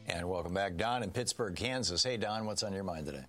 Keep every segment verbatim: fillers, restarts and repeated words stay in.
And welcome back, Don in Pittsburgh, Kansas. Hey, Don, what's on your mind today?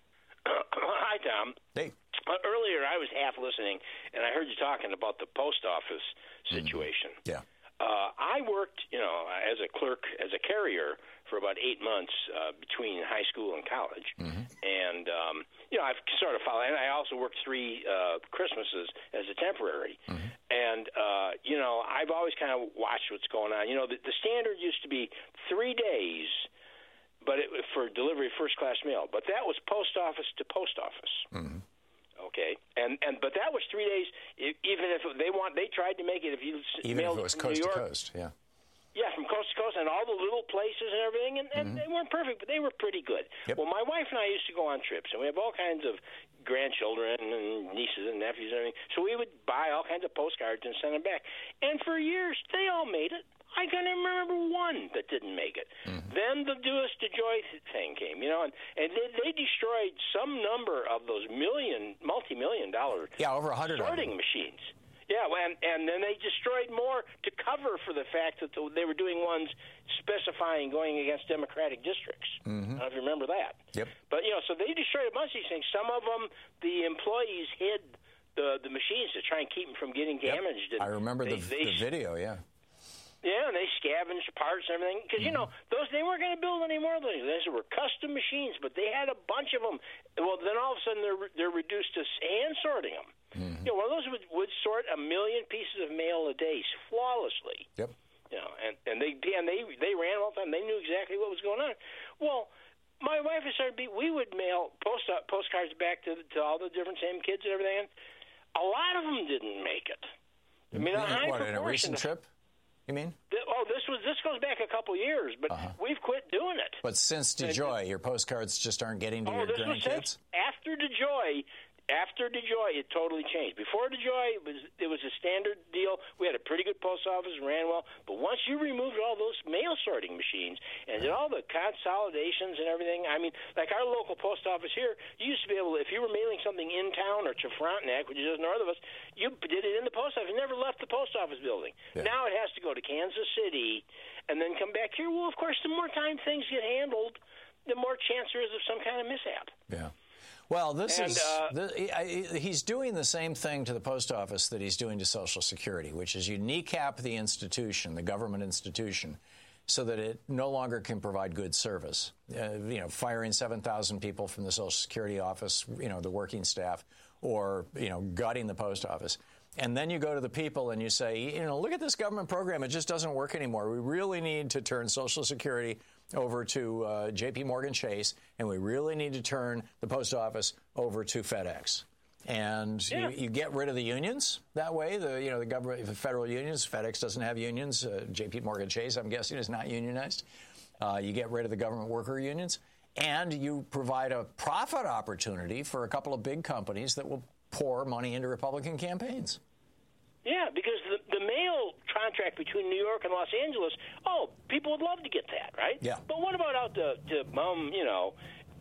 Hi, Tom. Hey. Uh, earlier, I was half listening, and I heard you talking about the post office situation. Mm-hmm. Yeah. Uh, I worked, you know, as a clerk, as a carrier for about eight months uh, between high school and college. Mm-hmm. And, um, you know, I've sort of followed, and I also worked three uh, Christmases as a temporary. Mm-hmm. And, uh, you know, I've always kind of watched what's going on. You know, the, the standard used to be three days but it, for delivery of first-class mail. But that was post office to post office. Mm-hmm. Okay, and and but that was three days. Even if they want, they tried to make it. If you even if it was coast New York, to coast, yeah, yeah, from coast to coast, and all the little places and everything, and, and mm-hmm. they weren't perfect, but they were pretty good. Yep. Well, my wife and I used to go on trips, and we have all kinds of grandchildren and nieces and nephews and everything. So we would buy all kinds of postcards and send them back. And for years, they all made it. I can remember one that didn't make it. Mm-hmm. Then the Do Us to Joy thing came, you know, and, and they, they destroyed some number of those million, multi-million dollar yeah, over a hundred sorting machines. Yeah, and, and then they destroyed more to cover for the fact that the, they were doing ones specifying going against Democratic districts. Mm-hmm. I don't know if you remember that. Yep. But, you know, so they destroyed a bunch of these things. Some of them, the employees hid the, the machines to try and keep them from getting damaged. Yep. I remember they, the, they, the video, yeah. Yeah, and they scavenged parts and everything because mm-hmm. you know those they weren't going to build any more of those. Those were custom machines, but they had a bunch of them. Well, then all of a sudden they're they're reduced to hand sorting them. Mm-hmm. You know, one of those would, would sort a million pieces of mail a day flawlessly. Yep. You know, and and they and they they ran all the time. They knew exactly what was going on. Well, my wife and started. We would mail post postcards back to to all the different same kids and everything. A lot of them didn't make it. I mean, mm-hmm. what in a recent trip? You mean? Oh, this was this goes back a couple years, but uh-huh. we've quit doing it. But since DeJoy, your postcards just aren't getting to oh, your this grandkids? Was since after DeJoy, after DeJoy, it totally changed. Before DeJoy, it was it was a standard deal. We had a pretty good post office, ran well. But once you removed all those mail sorting machines and did all the consolidations and everything, I mean, like our local post office here, you used to be able to, if you were mailing something in town or to Frontenac, which is just north of us, you did it in the post office. You never left the post office building. Yeah. Now it has to go to Kansas City and then come back here. Well, of course, the more time things get handled, the more chance there is of some kind of mishap. Yeah. Well, this and, is uh, the, he's doing the same thing to the post office that he's doing to Social Security, which is you kneecap the institution, the government institution, so that it no longer can provide good service. Uh, you know, firing seven thousand people from the Social Security office, you know, the working staff, or, you know, gutting the post office. And then you go to the people and you say, you know, look at this government program. It just doesn't work anymore. We really need to turn Social Security over to uh, J P Morgan Chase, and we really need to turn the post office over to FedEx. And yeah. you, you get rid of the unions that way. The you know the government, the federal unions. FedEx doesn't have unions. Uh, J P Morgan Chase, I'm guessing, is not unionized. Uh, you get rid of the government worker unions, and you provide a profit opportunity for a couple of big companies that will pour money into Republican campaigns. Yeah, because the, the mail contract between New York and Los Angeles, oh, people would love to get that, right? Yeah. But what about out to, to um, you know,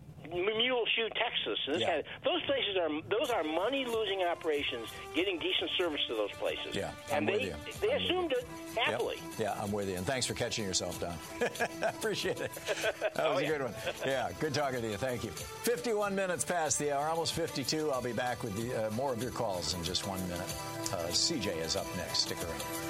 Muleshoe, Texas? And this yeah. kind of, those places are those are money-losing operations, getting decent service to those places. Yeah, I'm and with they, you. They I'm assumed it happily. Yep. Yeah, I'm with you. And thanks for catching yourself, Don. I appreciate it. That was oh, a yeah. good one. Yeah, good talking to you. Thank you. fifty-one minutes past the hour, almost fifty-two. I'll be back with the, uh, more of your calls in just one minute. Uh, C J is up next. Stick around.